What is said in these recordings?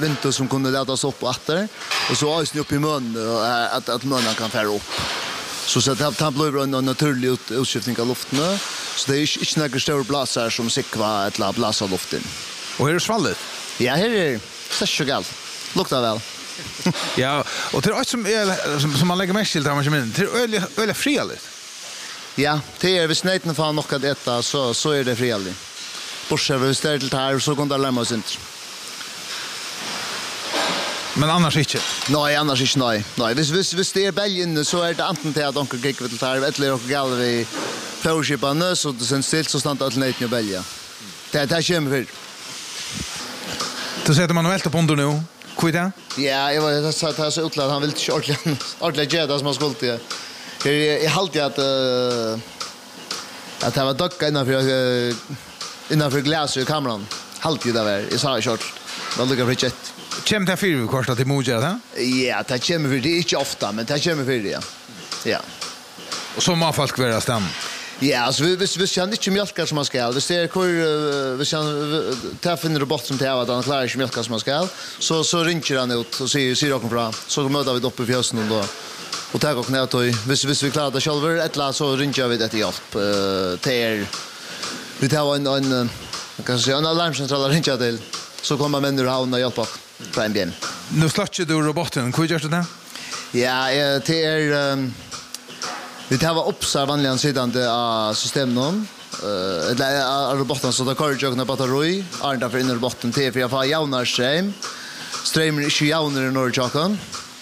vinter som kunde ledas upp åter och så ösn upp i mun att munnen kan färra upp. Så det blir en naturlig utskiftning av luften. Så det är inte några större blasar som sikva eller blasa luften. Och är det svallet? Ja, här är det så galt. Luktar väl. Ja, och det är som man lägger mest till där man kommer in. Det är öliga frialigt. Ja, det är hvis näten får något att äta så är det frialigt. Bortsett hvis det är till här så kan det lämna oss inte. Men annars inte? Nej, annars inte nej. Nej, hvis det är Belgien så är det antingen till att de gick till här eller och gal vi flowshiparna så det sen stilt så stannar att näten i Belgien. Det kommer för. Då sätter man väl på under nu. Kvita? Ja, jag var så utlad han vill inte ordentligt ge det som han skulle till. Jag haltade att det var docka innanför glas i kameran. Haltade det där. Jag sa short. Vad lukar för chat. Kommer det för korta till Moja då? Ja, det kommer för det är inte ofta men det kommer för det. Ja. Ja. Och så man folk vara stam. Ja, alltså vi känner inte mjölkar som man ska. Vi ser hur vi känner ta finner robot som tävlar att han klarar inte mjölkar som man ska. Så ringer han ut och säger något bra. Så möter vi upp i fjösen då. Och tar och knät och hvis vi klarar det själva ettla så ringer vi det till hjälp till vi tar en kan säga en alarmcentral ringer till så kommer människor havna hjälp på en ben. Nu släcker du roboten. Hur gör du det? Ja, det vi tar upp så vanliga sidan av systemen eller roboten så det kör jag när batteri är där för in roboten till för jag får jämnar strömmen är ju jämnare när jag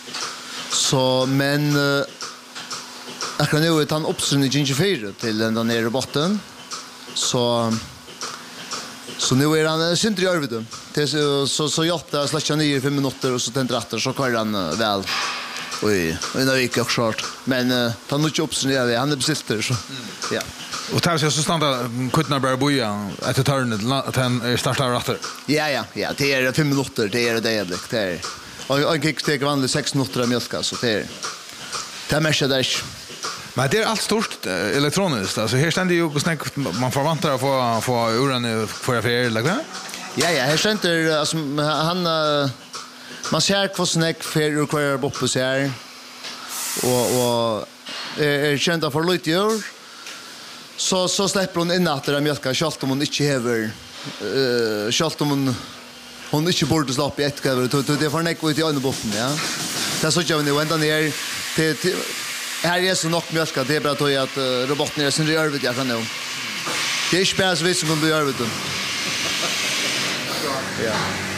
så men jag kan ju ta en uppsyn i Gingerfire till den där roboten så nu är han syntrig över det så hjälpte släcka ner i 5 minuter och så tänder efter så kör han väl. Oj, det gick också short. Men han nog upp så han är besitter så. Ja. Och tar sig så stanna kunna bara boja att turn att han startar åter. Ja, det är 5 minuter, det är det jävligt. Det är. Och gick det vanligt 6 minuter av mjölka så det är mesha där. Men det är allt stort elektroniskt. Alltså här ständer ju snack man förväntar att få uran för affärer eller Ja, här ständer alltså han man ser hur snack för kvar uppe så här och kända för lite år så släpper hon in att det mjölka skalt om hon inte häver skalt om hon inte borde släppa ett kvar det får näck ut i andra botten ja det så jag nu ända ner till här är så nog mjölka det är bara att roboten är sin rörvet jag kan nu det är spännande som kommer bli rörvet ja